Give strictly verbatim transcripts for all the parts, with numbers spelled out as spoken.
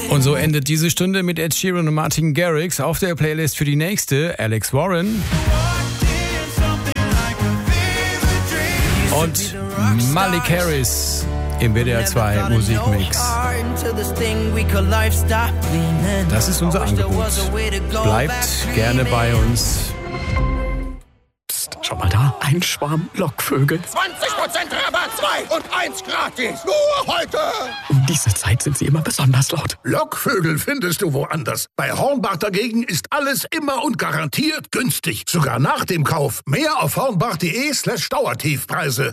Und so endet diese Stunde mit Ed Sheeran und Martin Garrix. Auf der Playlist für die nächste Alex Warren und Malik Harris im W D R zwei Musikmix. Das ist unser Angebot. Bleibt gerne bei uns. Psst, schau mal da, ein Schwarm Lockvögel. zwanzig Prozent Rabatt, zwei und eins gratis. Nur heute. Um diese Zeit sind sie immer besonders laut. Lockvögel findest du woanders. Bei Hornbach dagegen ist alles immer und garantiert günstig. Sogar nach dem Kauf. Mehr auf hornbach.de slash Dauertiefpreise.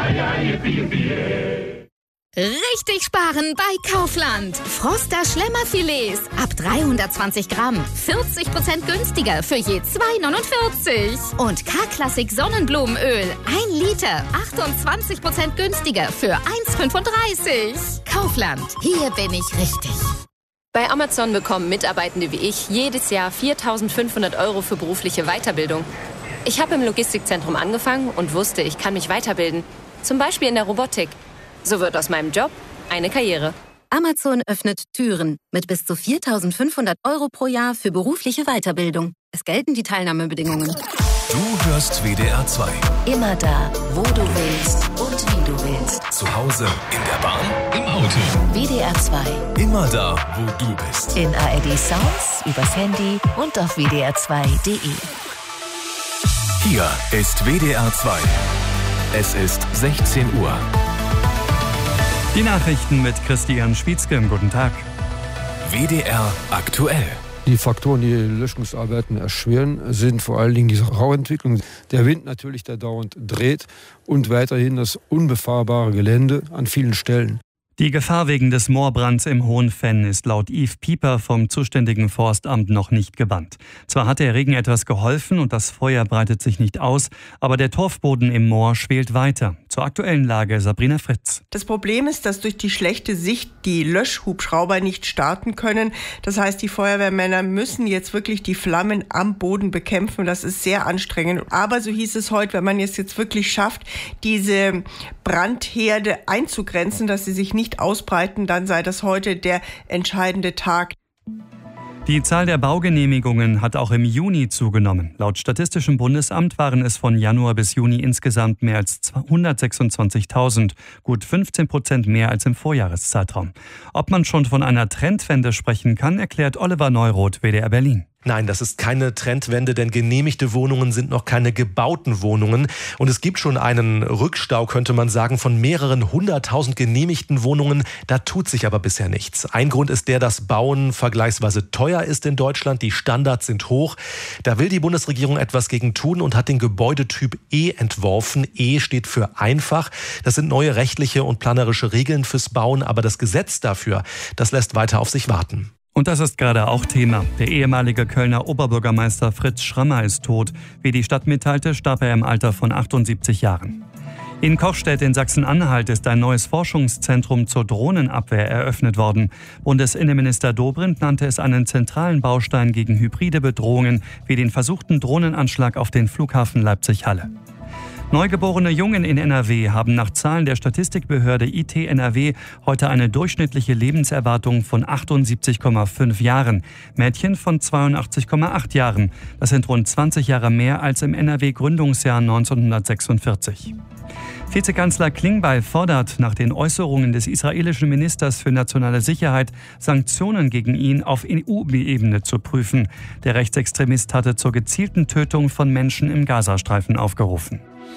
Richtig sparen bei Kaufland. Froster Schlemmerfilets ab dreihundertzwanzig Gramm. vierzig Prozent günstiger für je zwei neunundvierzig. Und K-Klassik Sonnenblumenöl. ein Liter. achtundzwanzig Prozent günstiger für eins fünfunddreißig. Kaufland. Hier bin ich richtig. Bei Amazon bekommen Mitarbeitende wie ich jedes Jahr viertausendfünfhundert Euro für berufliche Weiterbildung. Ich habe im Logistikzentrum angefangen und wusste, ich kann mich weiterbilden. Zum Beispiel in der Robotik. So wird aus meinem Job eine Karriere. Amazon öffnet Türen mit bis zu viertausendfünfhundert Euro pro Jahr für berufliche Weiterbildung. Es gelten die Teilnahmebedingungen. Du hörst W D R zwei. Immer da, wo du willst und wie du willst. Zu Hause, in der Bahn, im Auto. W D R zwei. Immer da, wo du bist. In A R D Sounds, übers Handy und auf w d r zwei punkt d e. Hier ist W D R zwei. Es ist sechzehn Uhr. Die Nachrichten mit Christian Schwietzke. Guten Tag. W D R aktuell. Die Faktoren, die Löschungsarbeiten erschweren, sind vor allen Dingen die Rauentwicklung. Der Wind natürlich, der dauernd dreht und weiterhin das unbefahrbare Gelände an vielen Stellen. Die Gefahr wegen des Moorbrands im Hohenfenn ist laut Yves Pieper vom zuständigen Forstamt noch nicht gebannt. Zwar hat der Regen etwas geholfen und das Feuer breitet sich nicht aus, aber der Torfboden im Moor schwelt weiter. Zur aktuellen Lage Sabrina Fritz. Das Problem ist, dass durch die schlechte Sicht die Löschhubschrauber nicht starten können. Das heißt, die Feuerwehrmänner müssen jetzt wirklich die Flammen am Boden bekämpfen. Das ist sehr anstrengend. Aber so hieß es heute, wenn man es jetzt wirklich schafft, diese Brandherde einzugrenzen, dass sie sich nicht ausbreiten, dann sei das heute der entscheidende Tag. Die Zahl der Baugenehmigungen hat auch im Juni zugenommen. Laut Statistischem Bundesamt waren es von Januar bis Juni insgesamt mehr als hundertsechsundzwanzigtausend, gut fünfzehn Prozent mehr als im Vorjahreszeitraum. Ob man schon von einer Trendwende sprechen kann, erklärt Oliver Neuroth, W D R Berlin. Nein, das ist keine Trendwende, denn genehmigte Wohnungen sind noch keine gebauten Wohnungen. Und es gibt schon einen Rückstau, könnte man sagen, von mehreren hunderttausend genehmigten Wohnungen. Da tut sich aber bisher nichts. Ein Grund ist der, dass Bauen vergleichsweise teuer ist in Deutschland. Die Standards sind hoch. Da will die Bundesregierung etwas gegen tun und hat den Gebäudetyp E entworfen. E steht für einfach. Das sind neue rechtliche und planerische Regeln fürs Bauen. Aber das Gesetz dafür, das lässt weiter auf sich warten. Und das ist gerade auch Thema. Der ehemalige Kölner Oberbürgermeister Fritz Schrammer ist tot. Wie die Stadt mitteilte, starb er im Alter von achtundsiebzig Jahren. In Kochstedt in Sachsen-Anhalt ist ein neues Forschungszentrum zur Drohnenabwehr eröffnet worden. Bundesinnenminister Dobrindt nannte es einen zentralen Baustein gegen hybride Bedrohungen wie den versuchten Drohnenanschlag auf den Flughafen Leipzig-Halle. Neugeborene Jungen in N R W haben nach Zahlen der Statistikbehörde I T N R W heute eine durchschnittliche Lebenserwartung von achtundsiebzig Komma fünf Jahren. Mädchen von zweiundachtzig Komma acht Jahren. Das sind rund zwanzig Jahre mehr als im N R W-Gründungsjahr neunzehnhundertsechsundvierzig. Vizekanzler Klingbeil fordert, nach den Äußerungen des israelischen Ministers für nationale Sicherheit Sanktionen gegen ihn auf E U-Ebene zu prüfen. Der Rechtsextremist hatte zur gezielten Tötung von Menschen im Gazastreifen aufgerufen.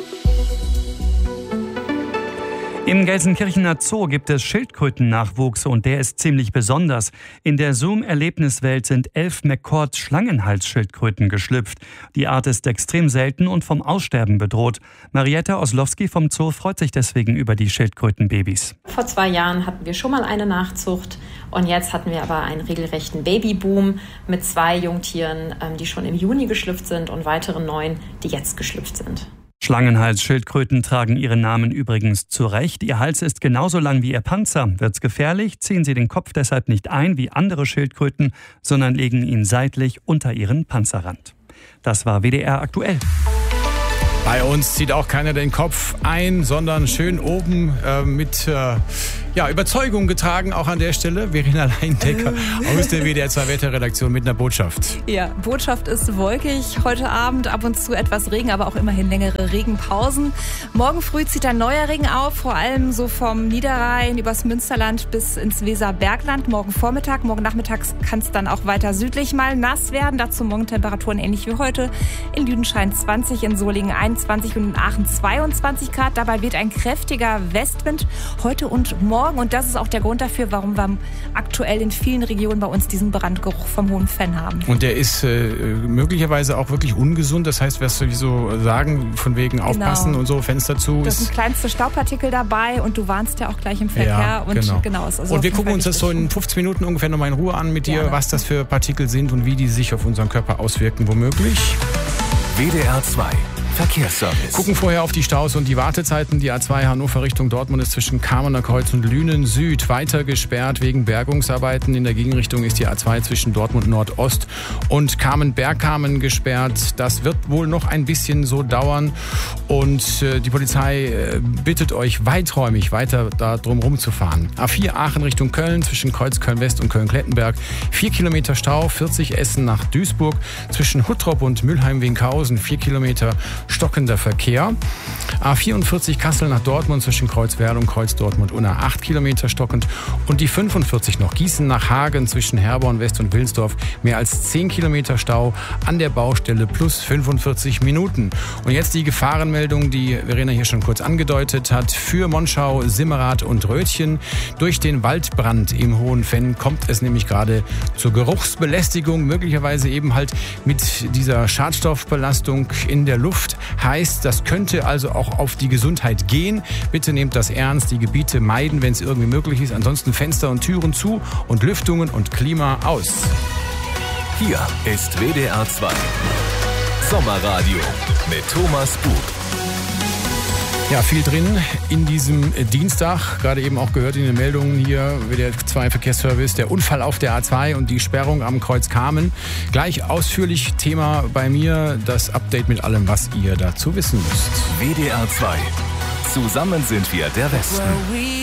Im Gelsenkirchener Zoo gibt es Schildkrötennachwuchs und der ist ziemlich besonders. In der Zoom-Erlebniswelt sind elf McCord-Schlangenhalsschildkröten geschlüpft. Die Art ist extrem selten und vom Aussterben bedroht. Marietta Oslowski vom Zoo freut sich deswegen über die Schildkrötenbabys. Vor zwei Jahren hatten wir schon mal eine Nachzucht und jetzt hatten wir aber einen regelrechten Babyboom mit zwei Jungtieren, die schon im Juni geschlüpft sind und weiteren neun, die jetzt geschlüpft sind. Schlangenhalsschildkröten tragen ihren Namen übrigens zurecht. Ihr Hals ist genauso lang wie ihr Panzer. Wird's gefährlich, ziehen sie den Kopf deshalb nicht ein wie andere Schildkröten, sondern legen ihn seitlich unter ihren Panzerrand. Das war W D R aktuell. Bei uns zieht auch keiner den Kopf ein, sondern schön oben äh, mit äh, Ja, Überzeugung getragen auch an der Stelle. Verena Leindecker äh. aus der W D R zwei Wetterredaktion mit einer Botschaft. Ja, Botschaft ist wolkig heute Abend, ab und zu etwas Regen, aber auch immerhin längere Regenpausen. Morgen früh zieht ein neuer Regen auf, vor allem so vom Niederrhein übers Münsterland bis ins Weserbergland. Morgen Vormittag, morgen Nachmittags kann es dann auch weiter südlich mal nass werden. Dazu morgen Temperaturen ähnlich wie heute. In Lüdenscheid zwanzig, in Solingen einundzwanzig und in Aachen zweiundzwanzig Grad. Dabei weht ein kräftiger Westwind heute und morgen. Und das ist auch der Grund dafür, warum wir aktuell in vielen Regionen bei uns diesen Brandgeruch vom Hohen Venn haben. Und der ist äh, möglicherweise auch wirklich ungesund. Das heißt, was wir so sagen, von wegen aufpassen genau. und so, Fenster zu. Da sind kleinste Staubpartikel dabei und du warnst ja auch gleich im Verkehr. Ja, und genau. genau ist also und wir gucken uns das so in fünfzehn Minuten ungefähr nochmal in Ruhe an mit dir, Gerne. was das für Partikel sind und wie die sich auf unseren Körper auswirken, womöglich. W D R zwei Verkehrsservice. Gucken vorher auf die Staus und die Wartezeiten. Die A zwei Hannover Richtung Dortmund ist zwischen Kamener Kreuz und Lünen Süd weiter gesperrt wegen Bergungsarbeiten. In der Gegenrichtung ist die A zwei zwischen Dortmund Nordost und Kamen-Bergkamen gesperrt. Das wird wohl noch ein bisschen so dauern. Und äh, die Polizei äh, bittet euch weiträumig weiter da drum rumzufahren. A vier Aachen Richtung Köln zwischen Kreuz Köln-West und Köln-Klettenberg. Vier Kilometer Stau, vierzig Essen nach Duisburg. Zwischen Huttrop und Mülheim-Winkhausen vier Kilometer stockender Verkehr. A vierundvierzig Kassel nach Dortmund zwischen Kreuzwerl und Kreuz Dortmund Unna acht Kilometer stockend. Und die fünfundvierzig noch Gießen nach Hagen zwischen Herborn West und Wilsdorf. Mehr als zehn Kilometer Stau an der Baustelle plus fünfundvierzig Minuten. Und jetzt die Gefahrenmeldung, die Verena hier schon kurz angedeutet hat. Für Monschau, Simmerath und Rötchen. Durch den Waldbrand im Hohen Venn kommt es nämlich gerade zur Geruchsbelästigung. Möglicherweise eben halt mit dieser Schadstoffbelastung in der Luft. Heißt, das könnte also auch auf die Gesundheit gehen. Bitte nehmt das ernst. Die Gebiete meiden, wenn es irgendwie möglich ist. Ansonsten Fenster und Türen zu und Lüftungen und Klima aus. Hier ist W D R zwei Sommerradio mit Thomas Bug. Ja, viel drin in diesem Dienstag. Gerade eben auch gehört in den Meldungen hier, W D R zwei Verkehrsservice, der Unfall auf der A zwei und die Sperrung am Kreuz Kamen. Gleich ausführlich Thema bei mir, das Update mit allem, was ihr dazu wissen müsst. W D R zwei. Zusammen sind wir der Westen.